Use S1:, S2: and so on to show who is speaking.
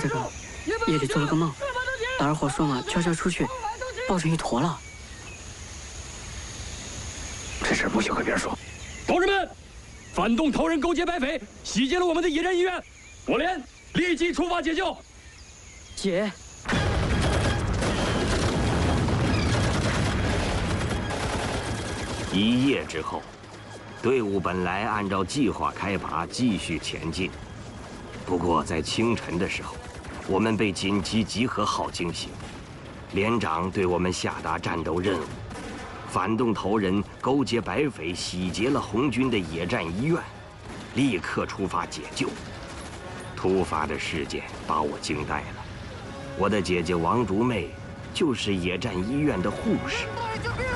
S1: 这个，夜里做了个梦，大二伙说嘛，悄悄出去，抱成一坨了。
S2: 这事不许和别人说。
S3: 同志们，反动头人勾结白匪，袭击了我们的野战医院，我连立即出发解救。
S1: 姐。
S4: 一夜之后，队伍本来按照计划开拔，继续前进。不过在清晨的时候，我们被紧急集合号惊醒，连长对我们下达战斗任务：反动头人勾结白匪，洗劫了红军的野战医院，立刻出发解救。突发的事件把我惊呆了。我的姐姐王竹妹就是野战医院的护士。